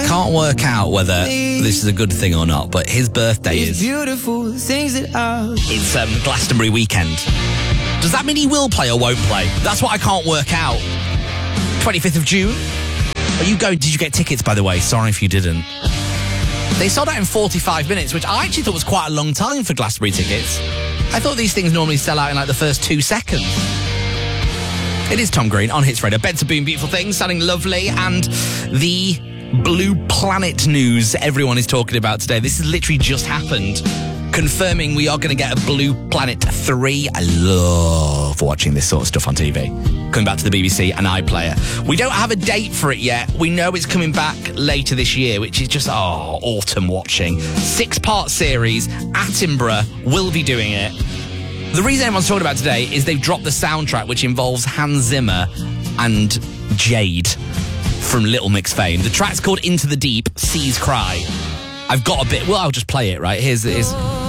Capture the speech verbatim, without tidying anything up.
can't work out whether this is a good thing or not, but his birthday is... beautiful things that are... It's um, Glastonbury weekend. Does that mean he will play or won't play? That's what I can't work out. twenty-fifth of June? Are you going? Did you get tickets, by the way? Sorry if you didn't. They sold out in forty-five minutes, which I actually thought was quite a long time for Glastonbury tickets. I thought these things normally sell out in like the first two seconds. It is Tom Green on Hits Radio. Bed to Boom, beautiful things, sounding lovely, and the Blue Planet news everyone is talking about today. This has literally just happened, confirming we are going to get a Blue Planet three. I love watching this sort of stuff on T V. Coming back to the B B C and iPlayer. We don't have a date for it yet. We know it's coming back later this year, which is just, oh, autumn watching. Six-part series. Attenborough will be doing it. The reason everyone's talking about today is they've dropped the soundtrack, which involves Hans Zimmer and Jade from Little Mix fame. The track's called Into the Deep, Seas Cry. I've got a bit... Well, I'll just play it, right? Here's... here's